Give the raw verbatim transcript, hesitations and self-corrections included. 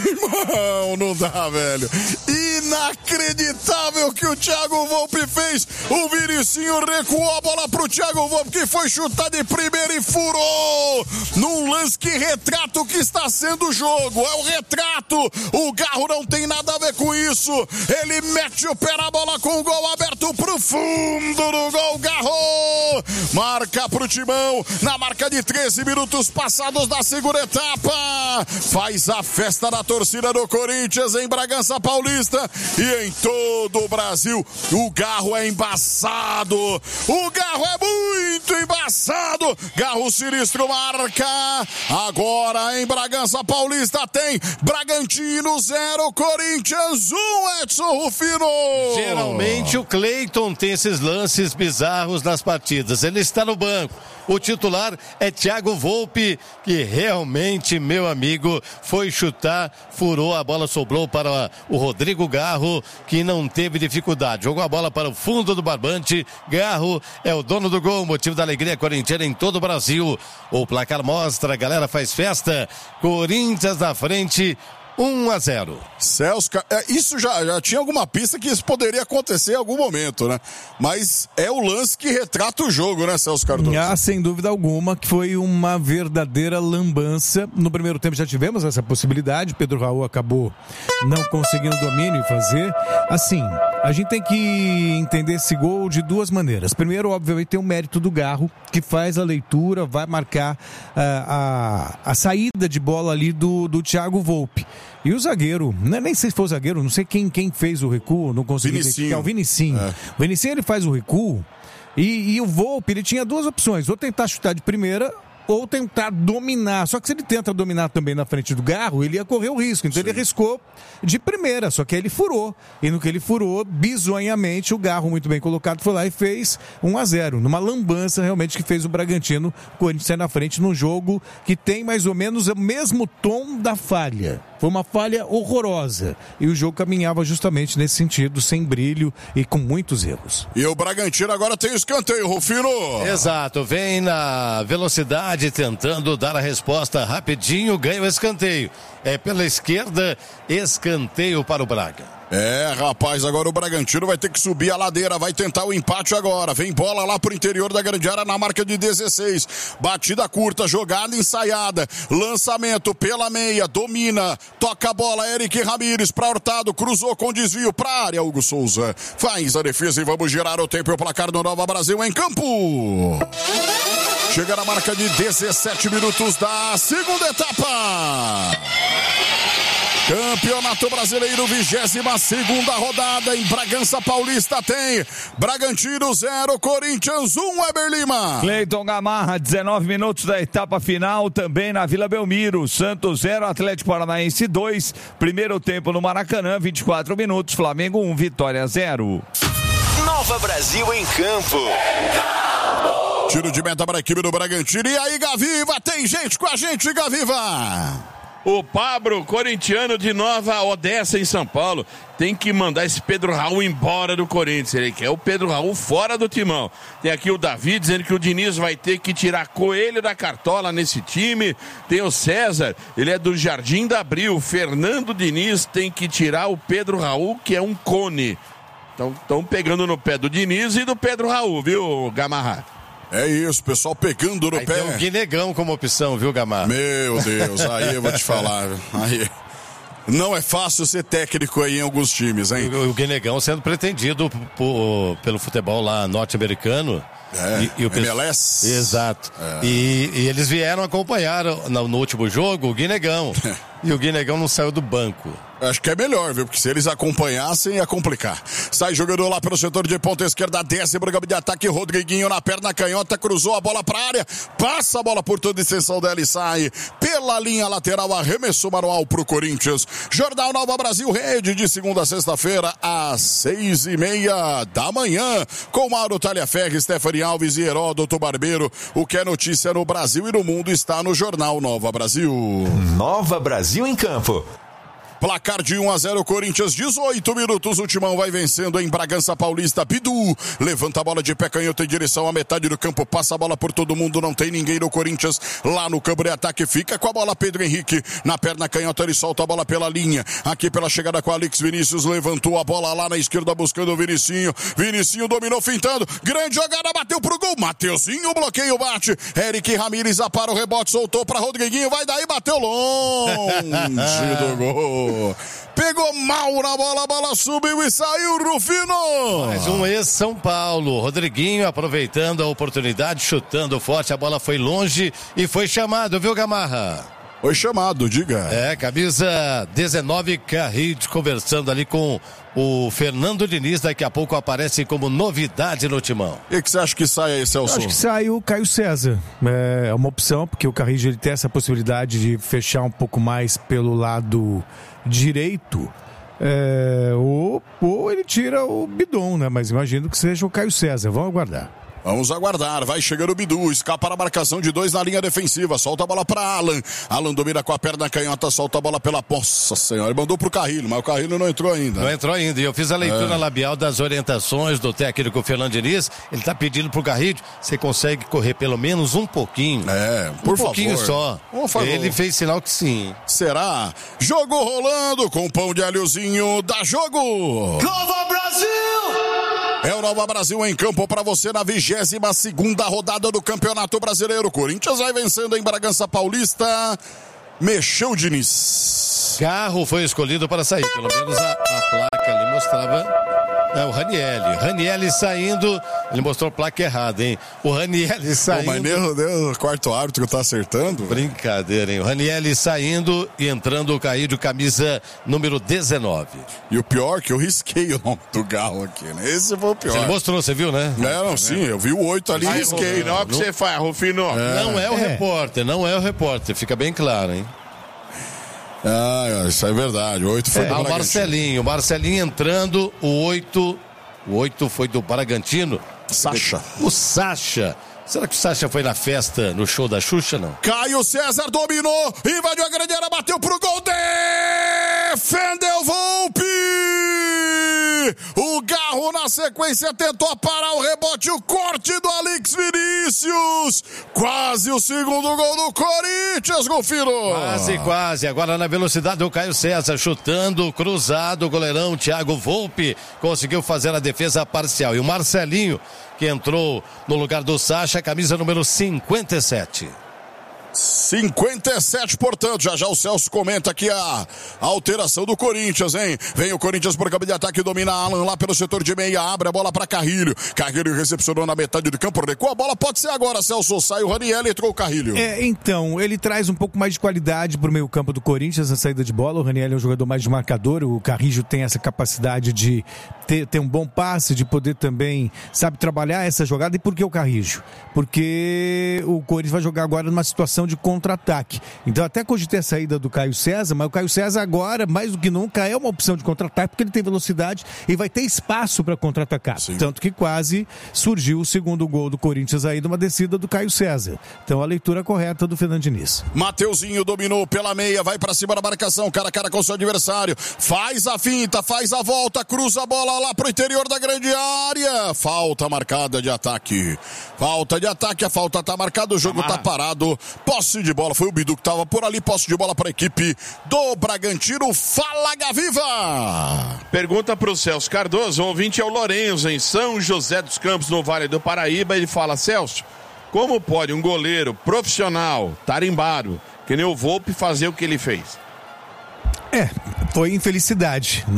Não, não dá, velho. Inacreditável que o Thiago Volpe fez. O Vinicinho recuou a bola pro Thiago Volpe, que foi chutar de primeira e furou. Num lance que retrata o que está sendo o jogo. É o retrato. O Garro não tem nada a ver com isso. Ele mete o pé na bola com o gol aberto pro fundo do gol. Garro marca pro Timão na marca de treze minutos passados da segunda etapa. Faz a festa da torcida do Corinthians em Bragança Paulista e em todo o Brasil. O Garro é embaçado. O Garro é muito embaçado. Garro sinistro marca. Agora em Bragança Paulista tem Bragantino zero, Corinthians um, Edson Rufino. Geralmente o Cleiton tem esses lances bizarros nas partidas. Ele está no banco. O titular é Thiago Volpe, que realmente, meu amigo, foi chutar, furou, a bola sobrou para o Rodrigo Garro, que não teve dificuldade. Jogou a bola para o fundo do barbante. Garro é o dono do gol, motivo da alegria corintiana em todo o Brasil. O placar mostra, a galera faz festa. Corinthians na frente, um a zero. Celso, isso já, já tinha alguma pista que isso poderia acontecer em algum momento, né? Mas é o lance que retrata o jogo, né, Celso Cardoso? Ah, sem dúvida alguma, que foi uma verdadeira lambança. No primeiro tempo já tivemos essa possibilidade, Pedro Raul acabou não conseguindo domínio e fazer. Assim, a gente tem que entender esse gol de duas maneiras. Primeiro, obviamente, tem o mérito do Garro, que faz a leitura, vai marcar a, a, a saída de bola ali do, do Thiago Volpe. E o zagueiro, nem sei se foi o zagueiro, não sei quem, quem fez o recuo, não consegui Vinicinho. ver. É o Vinicinho. É. O Vinicinho, ele faz o recuo e, e o Volpe, ele tinha duas opções, ou tentar chutar de primeira ou tentar dominar. Só que se ele tenta dominar também na frente do Garro, ele ia correr o risco. Então Sim. ele arriscou de primeira, só que aí ele furou. E no que ele furou, bizonhamente, o Garro, muito bem colocado, foi lá e fez um a zero. Numa lambança, realmente, que fez o Bragantino, o Corinthians sair na frente num jogo que tem mais ou menos o mesmo tom da falha. Foi uma falha horrorosa. E o jogo caminhava justamente nesse sentido, sem brilho e com muitos erros. E o Bragantino agora tem o escanteio, Rufino. Exato, vem na velocidade tentando dar a resposta rapidinho, ganha o escanteio. É pela esquerda, escanteio para o Braga. É, rapaz, agora o Bragantino vai ter que subir a ladeira, vai tentar o empate agora. Vem bola lá pro interior da grande área na marca de dezesseis. Batida curta, jogada ensaiada. Lançamento pela meia, domina, toca a bola, Eric Ramírez pra Hurtado, cruzou com desvio pra área, Hugo Souza. Faz a defesa e vamos girar o tempo e o placar do Nova Brasil em campo. Chega na marca de dezessete minutos da segunda etapa. Campeonato Brasileiro, vigésima segunda rodada em Bragança Paulista tem Bragantino zero, Corinthians um, Weber Lima. Cleiton Gamarra, dezenove minutos da etapa final, também na Vila Belmiro. Santos zero, Atlético Paranaense dois. Primeiro tempo no Maracanã, vinte e quatro minutos, Flamengo um, Vitória zero. Nova Brasil em campo. Tiro de meta para a equipe do Bragantino. E aí, Gaviva, tem gente com a gente, Gaviva. O Pablo, corintiano de Nova Odessa, em São Paulo, tem que mandar esse Pedro Raul embora do Corinthians. Ele quer o Pedro Raul fora do timão. Tem aqui o Davi dizendo que o Diniz vai ter que tirar Coelho da cartola nesse time. Tem o César, ele é do Jardim da Abril. Fernando Diniz tem que tirar o Pedro Raul, que é um cone. Então, estão pegando no pé do Diniz e do Pedro Raul, viu, Gamarra? É isso, pessoal pegando no aí pé. Tem um Guinegão como opção, viu, Gamarra? Meu Deus, aí eu vou te falar. Aí, não é fácil ser técnico aí em alguns times, hein? O, o Guinegão sendo pretendido por, pelo futebol lá norte-americano. É, e, e o M L S. Exato. É. E, e eles vieram acompanhar no, no último jogo o Guinegão. E o Guinegão não saiu do banco. Acho que é melhor, viu? Porque se eles acompanhassem, ia complicar. Sai jogando lá pelo setor de ponta esquerda, desce pro campo de ataque, Rodriguinho na perna canhota, cruzou a bola pra área, passa a bola por toda a extensão dela e sai pela linha lateral, arremesso manual pro Corinthians. Jornal Nova Brasil, rede de segunda a sexta-feira, às seis e meia da manhã, com Mauro Talhaferri, Stephanie Alves e Heródoto Barbeiro. O que é notícia no Brasil e no mundo está no Jornal Nova Brasil. Nova Brasil em campo. Placar de um a zero, Corinthians, dezoito minutos. O Timão vai vencendo em Bragança Paulista. Bidu levanta a bola de pé canhoto em direção à metade do campo. Passa a bola por todo mundo. Não tem ninguém no Corinthians. Lá no campo de ataque fica com a bola Pedro Henrique. Na perna canhota ele solta a bola pela linha. Aqui pela chegada com Alex Vinícius. Levantou a bola lá na esquerda buscando o Vinicinho. Vinicinho dominou fintando. Grande jogada, bateu pro gol. Mateuzinho, bloqueio, bate. Eric Ramírez para o rebote, soltou para Rodriguinho. Vai daí, bateu longe do gol. Pegou mal na bola, a bola subiu e saiu, Rufino. Mais um ex-São Paulo. Rodriguinho aproveitando a oportunidade, chutando forte. A bola foi longe e foi chamado, viu, Gamarra? Foi chamado, diga. É, camisa dezenove, Carrilho, conversando ali com o Fernando Diniz. Daqui a pouco aparece como novidade no Timão. E que você acha que sai aí, Celso? Eu acho que sai o Caio César. É uma opção, porque o Carrillo ele tem essa possibilidade de fechar um pouco mais pelo lado direito. É, ou, ou ele tira o Bidon, né? Mas imagino que seja o Caio César. Vamos aguardar. Vamos aguardar, vai chegando o Bidu, escapa a marcação de dois na linha defensiva, solta a bola para Alan, Alan domina com a perna canhota, solta a bola pela, nossa senhora, ele mandou pro Carrilho, mas o Carrilho não entrou ainda. Não entrou ainda, e eu fiz a leitura é. labial das orientações do técnico Fernando Diniz, ele tá pedindo pro Carrilho, você consegue correr pelo menos um pouquinho. É, por um pouquinho favor. só. Por favor. Ele fez sinal que sim. Será? Jogo rolando com o pão de alhozinho, dá jogo! Nova Brasil! É o Nova Brasil em campo para você na vigésima segunda rodada do Campeonato Brasileiro. Corinthians vai vencendo em Bragança Paulista. Mexeu Diniz. Carro foi escolhido para sair, pelo menos a, a placa ali mostrava. É o Ranielli. Ranielli saindo, ele mostrou a placa errada, hein? O Ranielli saindo. Pô, mas meu Deus, o quarto árbitro tá acertando. Brincadeira, hein? O Ranielli saindo e entrando o Caído, camisa número dezenove. E o pior que eu risquei o nome do Galo aqui, né? Esse foi o pior. Você mostrou, você viu, né? É, não, sim, eu vi o oito ali e risquei. Não é o que você faz, Rufino. É. Não é o É. repórter, não é o repórter, fica bem claro, hein? Ah, isso é verdade. O oito foi É, do ah, o Bragantino. Marcelinho, o Marcelinho entrando, o oito, o oito foi do Bragantino. Sacha. O Sacha. Será que o Sacha foi na festa, no show da Xuxa, não? Caio César dominou, invadiu a grande área, bateu pro gol, defendeu Volpi! O Garro na sequência tentou parar o rebote, o corte do Alex Vinícius! Quase o segundo gol do Corinthians, Golfino! Quase, quase. Agora na velocidade do Caio César, chutando, cruzado, o goleirão Thiago Volpi conseguiu fazer a defesa parcial. E o Marcelinho, que entrou no lugar do Sacha, camisa número cinquenta e sete. cinquenta e sete, portanto, já já o Celso comenta aqui a, a alteração do Corinthians, hein? Vem o Corinthians por campo de ataque, domina Alan lá pelo setor de meia, abre a bola para Carrilho. Carrilho recepcionou na metade do campo, recuou a bola, pode ser agora, Celso. Sai o Raniel e entrou o Carrilho. É, então, ele traz um pouco mais de qualidade pro meio campo do Corinthians na saída de bola. O Raniel é um jogador mais de marcador, o Carrillo tem essa capacidade de ter, ter um bom passe, de poder também, sabe, trabalhar essa jogada. E por que o Carrillo? Porque o Corinthians vai jogar agora numa situação de contra-ataque. Então até cogitei a saída do Caio César, mas o Caio César agora, mais do que nunca, é uma opção de contra-ataque, porque ele tem velocidade e vai ter espaço para contra-atacar. Sim. Tanto que quase surgiu o segundo gol do Corinthians aí numa descida do Caio César. Então a leitura correta do Fernando Diniz. Mateuzinho dominou pela meia, vai pra cima da marcação, cara a cara com o seu adversário, faz a finta, faz a volta, cruza a bola lá pro interior da grande área. Falta marcada de ataque. Falta de ataque, a falta tá marcada, o jogo tá parado. Posse de bola, foi o Bidu que tava por ali, posse de bola para a equipe do Bragantino. Fala, Gaviva! Pergunta pro Celso Cardoso, o ouvinte é o Lourenço, em São José dos Campos, no Vale do Paraíba. Ele fala: Celso, como pode um goleiro profissional, tarimbado, que nem o Volpi, fazer o que ele fez? É, foi infelicidade, né?